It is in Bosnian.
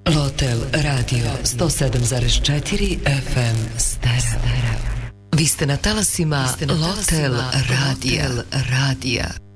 Lotel Radio 107,4 FM stereo. Vi ste na talasima Lotel Radija.